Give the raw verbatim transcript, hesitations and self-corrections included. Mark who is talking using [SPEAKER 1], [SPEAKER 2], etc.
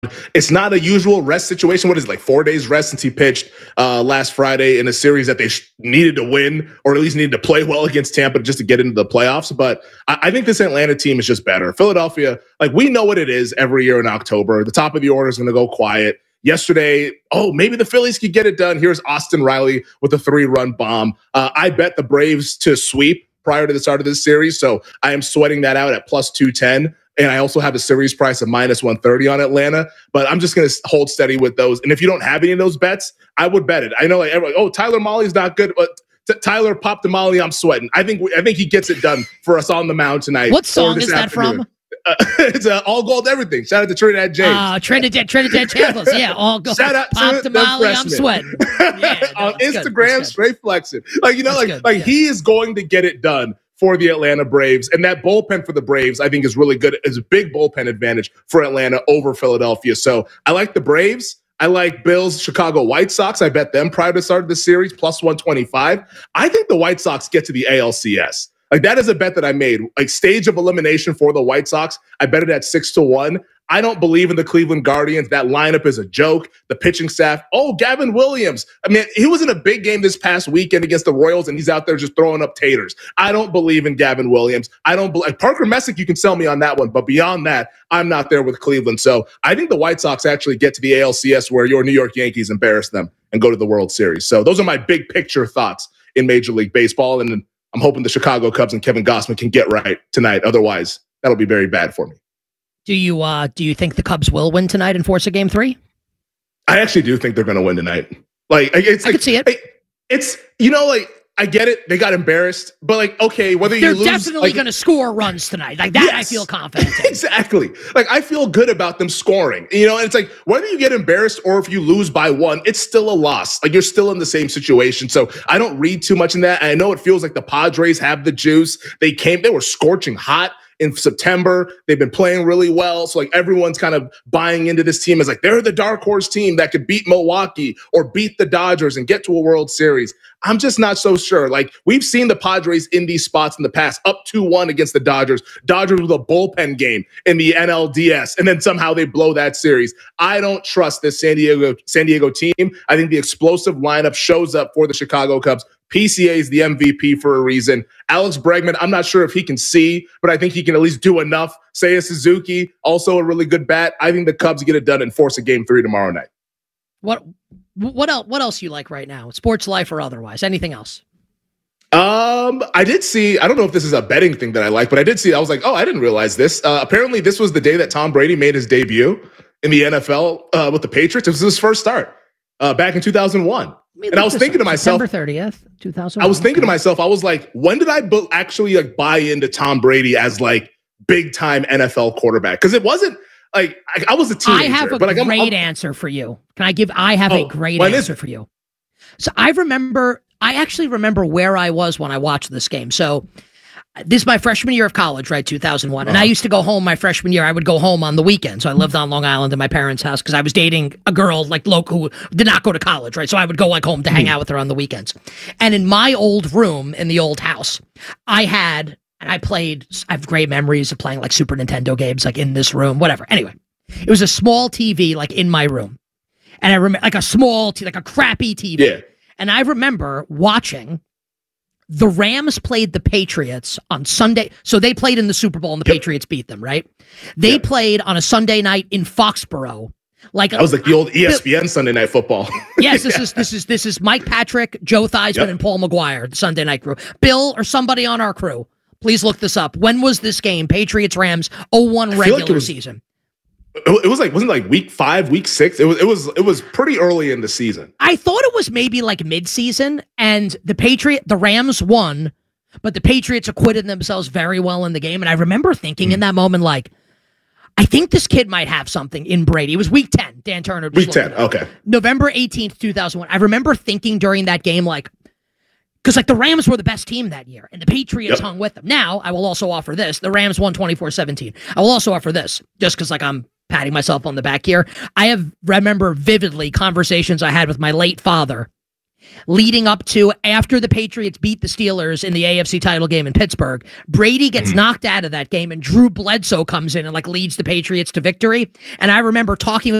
[SPEAKER 1] It's not a usual rest situation. What is it, like four days rest since he pitched uh, last Friday in a series that they sh- needed to win, or at least needed to play well against Tampa just to get into the playoffs. But I, I think this Atlanta team is just better. Philadelphia, like we know what it is every year in October. The top of the order is going to go quiet. Yesterday, oh, maybe the Phillies could get it done. Here's Austin Riley with a three-run bomb. Uh, I bet the Braves to sweep prior to the start of this series, so I am sweating that out at plus two ten. And I also have a series price of minus one thirty on Atlanta, but I'm just going to hold steady with those. And if you don't have any of those bets, I would bet it. I know like everyone, oh, Tyler Molly's not good, but t- Tyler popped the Molly, I'm sweating. I think I think he gets it done for us on the mound tonight.
[SPEAKER 2] What song is that afternoon. from?
[SPEAKER 1] Uh, it's uh, All Gold Everything. Shout out to Trinidad James.
[SPEAKER 2] Uh, Trinidad, Trinidad Chambliss. Yeah, All Gold.
[SPEAKER 1] Shout out
[SPEAKER 2] Pop
[SPEAKER 1] to
[SPEAKER 2] Molly, I'm sweating. Yeah, no,
[SPEAKER 1] on Instagram, straight flexing. Like, you know,
[SPEAKER 2] that's
[SPEAKER 1] like,
[SPEAKER 2] good.
[SPEAKER 1] like
[SPEAKER 2] yeah.
[SPEAKER 1] he is going to get it done for the Atlanta Braves. And that bullpen for the Braves, I think, is really good. It's a big bullpen advantage for Atlanta over Philadelphia. So I like the Braves. I like Bills, Chicago White Sox. I bet them prior to start of the series, plus one twenty-five. I think the White Sox get to the A L C S. Like, that is a bet that I made. Like, stage of elimination for the White Sox, I bet it at six to one. I don't believe in the Cleveland Guardians. That lineup is a joke. The pitching staff, oh, Gavin Williams. I mean, he was in a big game this past weekend against the Royals, and he's out there just throwing up taters. I don't believe in Gavin Williams. I don't believe Parker Messick. You can sell me on that one, but beyond that, I'm not there with Cleveland. So I think the White Sox actually get to the A L C S where your New York Yankees embarrass them and go to the World Series. So those are my big picture thoughts in Major League Baseball, and I'm hoping the Chicago Cubs and Kevin Gausman can get right tonight. Otherwise, that'll be very bad for me.
[SPEAKER 2] Do you uh, do you think the Cubs will win tonight and force a game three?
[SPEAKER 1] I actually do think they're going to win tonight. Like, it's
[SPEAKER 2] I
[SPEAKER 1] like,
[SPEAKER 2] could see it.
[SPEAKER 1] It's, you know, like, I get it. They got embarrassed, but like, okay, whether
[SPEAKER 2] they're
[SPEAKER 1] you lose,
[SPEAKER 2] definitely
[SPEAKER 1] like,
[SPEAKER 2] going to score runs tonight. Like that, yes. I feel confident in.
[SPEAKER 1] Exactly. Like, I feel good about them scoring. You know, and it's like whether you get embarrassed or if you lose by one, it's still a loss. Like, you're still in the same situation. So I don't read too much in that. I know it feels like the Padres have the juice. They came, they were scorching hot in September. They've been playing really well. So like everyone's kind of buying into this team as like they're the dark horse team that could beat Milwaukee or beat the Dodgers and get to a World Series. I'm just not so sure. Like, we've seen the Padres in these spots in the past, up two one against the Dodgers. Dodgers with a bullpen game in the N L D S, and then somehow they blow that series. I don't trust this San Diego San Diego team. I think the explosive lineup shows up for the Chicago Cubs. P C A is the M V P for a reason. Alex Bregman, I'm not sure if he can see, but I think he can at least do enough. Seiya Suzuki, also a really good bat. I think the Cubs get it done and force a game three tomorrow night.
[SPEAKER 2] What what else what else you like right now? Sports life or otherwise? Anything else?
[SPEAKER 1] Um, I did see, I don't know if this is a betting thing that I like, but I did see, I was like, oh, I didn't realize this. Uh, apparently this was the day that Tom Brady made his debut in the N F L uh, with the Patriots. It was his first start uh, back in two thousand one. And I was thinking to myself,
[SPEAKER 2] September thirtieth, two thousand one.
[SPEAKER 1] I was thinking to myself, I was like, when did I bu- actually like buy into Tom Brady as like big time N F L quarterback? Because it wasn't like I, I was a teenager.
[SPEAKER 2] I have a
[SPEAKER 1] but like,
[SPEAKER 2] great
[SPEAKER 1] I'm, I'm,
[SPEAKER 2] answer for you. Can I give? I have
[SPEAKER 1] oh,
[SPEAKER 2] a great
[SPEAKER 1] when
[SPEAKER 2] answer
[SPEAKER 1] is-
[SPEAKER 2] for you. So I remember, I actually remember where I was when I watched this game. So this is my freshman year of college, right? two thousand one. And
[SPEAKER 1] uh-huh.
[SPEAKER 2] I used to go home my freshman year. I would go home on the weekend. So I lived on Long Island in my parents' house because I was dating a girl like local who did not go to college, right? So I would go like home to hang out with her on the weekends. And in my old room in the old house, I had, and I played, I have great memories of playing like Super Nintendo games like in this room, whatever. Anyway, it was a small T V like in my room. And I remember like a small, t- like a crappy T V.
[SPEAKER 1] Yeah.
[SPEAKER 2] And I remember watching the Rams played the Patriots on Sunday. So they played in the Super Bowl and the yep. Patriots beat them, right? They yep. played on a Sunday night in Foxborough. Like
[SPEAKER 1] that was like the old E S P N Bill, Sunday Night Football.
[SPEAKER 2] Yes, this yeah. is this is this is Mike Patrick, Joe Theismann, yep. and Paul McGuire, the Sunday night crew. Bill or somebody on our crew, please look this up. When was this game? Patriots Rams oh one regular like was, season.
[SPEAKER 1] It was like, wasn't it like week five, week six? It was, it was, it was pretty early in the season.
[SPEAKER 2] I thought it was maybe like mid-season, and the Patriot, the Rams won, but the Patriots acquitted themselves very well in the game. And I remember thinking mm. in that moment, like, I think this kid might have something in Brady. It was week ten. Dan Turner.
[SPEAKER 1] Week ten. Okay.
[SPEAKER 2] November eighteenth, two thousand one. I remember thinking during that game, like, because like the Rams were the best team that year, and the Patriots yep. hung with them. Now, I will also offer this. The Rams won twenty-four seventeen. I will also offer this, just because like I'm patting myself on the back here. I have remember vividly conversations I had with my late father leading up to after the Patriots beat the Steelers in the A F C title game in Pittsburgh. Brady gets mm-hmm. knocked out of that game, and Drew Bledsoe comes in and like leads the Patriots to victory. And I remember talking